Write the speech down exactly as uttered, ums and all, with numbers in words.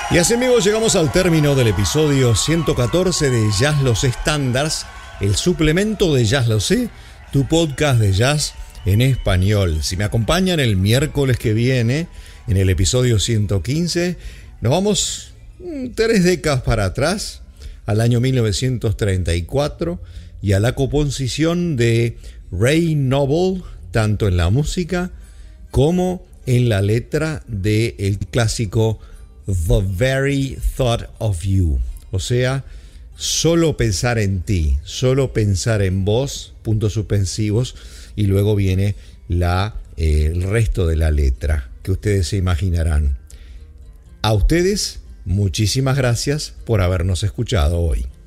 Y así, amigos, llegamos al término del episodio ciento catorce de Jazz Lo Sé Standards, el suplemento de Jazz Lo Sé, tu podcast de jazz en español. Si me acompañan el miércoles que viene, en el episodio ciento quince, nos vamos tres décadas para atrás, al año mil novecientos treinta y cuatro, y a la composición de Ray Noble, tanto en la música como en la letra del clásico The Very Thought of You, o sea, solo pensar en ti, solo pensar en vos, puntos suspensivos, y luego viene la, eh, el resto de la letra, que ustedes se imaginarán. A ustedes, muchísimas gracias por habernos escuchado hoy.